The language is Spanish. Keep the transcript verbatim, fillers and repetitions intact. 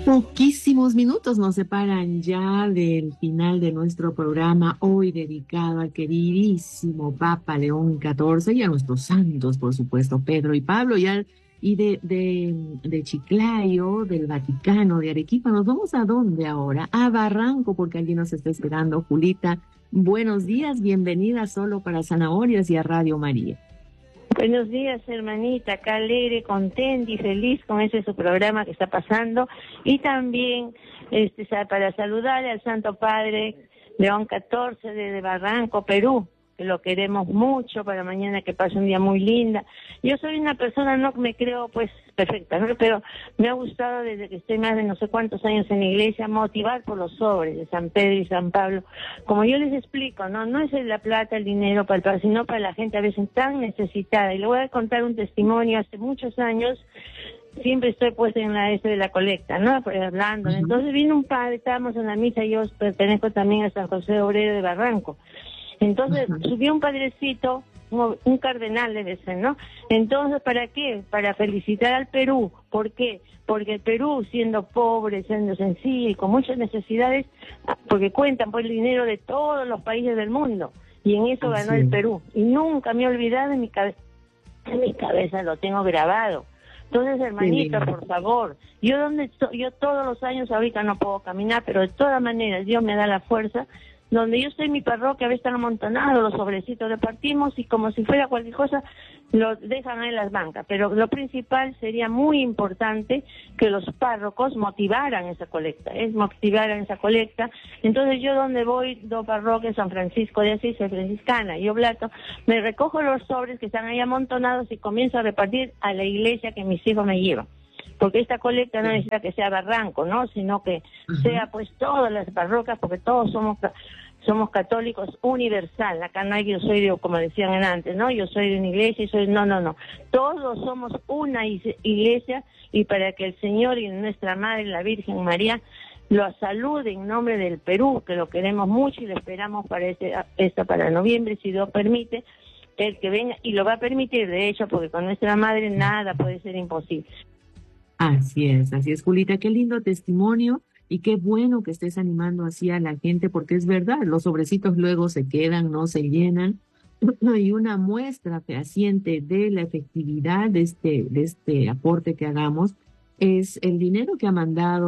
Poquísimos minutos nos separan ya del final de nuestro programa, hoy dedicado al queridísimo Papa León catorce y a nuestros santos, por supuesto, Pedro y Pablo, y, al, y de, de, de Chiclayo, del Vaticano, de Arequipa. ¿Nos vamos a dónde ahora? A Barranco, porque allí nos está esperando Julita. Buenos días, bienvenida Solo para Zanahorias y a Radio María. Buenos días, hermanita, acá alegre, contenta y feliz con ese su programa que está pasando. Y también este para saludar al Santo Padre León catorce de Barranco, Perú, que lo queremos mucho, para mañana que pase un día muy linda. Yo soy una persona, no me creo pues perfecta, ¿no? Pero me ha gustado desde que estoy más de no sé cuántos años en la iglesia motivar por los sobres de San Pedro y San Pablo. Como yo les explico, no no es la plata, el dinero para el padre, sino para la gente a veces tan necesitada. Y le voy a contar un testimonio. Hace muchos años siempre estoy puesta en la este de la colecta, ¿no? Pues hablando. Entonces vino un padre, estábamos en la misa, yo pertenezco también a San José Obrero de Barranco. Entonces uh-huh. subió un padrecito, un, un cardenal debe ser, ¿no? Entonces, ¿para qué? Para felicitar al Perú. ¿Por qué? Porque el Perú, siendo pobre, siendo sencillo y con muchas necesidades, porque cuentan por el dinero de todos los países del mundo, y en eso ganó el Perú. Y nunca me he olvidado, en mi cabeza, en mi cabeza lo tengo grabado. Entonces, hermanita, por favor, yo donde yo todos los años ahorita no puedo caminar, pero de todas maneras Dios me da la fuerza. Donde yo estoy en mi parroquia, a veces están amontonados los sobrecitos, repartimos y como si fuera cualquier cosa, lo dejan en las bancas. Pero lo principal sería muy importante que los párrocos motivaran esa colecta, es motivaran esa colecta. Entonces yo donde voy, do parroquia, San Francisco de Asís, soy franciscana, y Oblato, me recojo los sobres que están ahí amontonados y comienzo a repartir a la iglesia que mis hijos me llevan. Porque esta colecta no necesita que sea Barranco, ¿no? Sino que uh-huh. sea pues todas las parroquias, porque todos somos somos católicos universal. Acá no hay que yo soy de, como decían antes, ¿no? Yo soy de una iglesia y soy... No, no, no. Todos somos una iglesia, y para que el Señor y nuestra Madre, la Virgen María, lo salude en nombre del Perú, que lo queremos mucho y lo esperamos para este, esto para noviembre, si Dios permite, el que venga, y lo va a permitir, de hecho, porque con nuestra Madre nada puede ser imposible. Así es, así es, Julita, qué lindo testimonio y qué bueno que estés animando así a la gente, porque es verdad, los sobrecitos luego se quedan, no se llenan, y una muestra fehaciente de la efectividad de este, de este aporte que hagamos es el dinero que ha mandado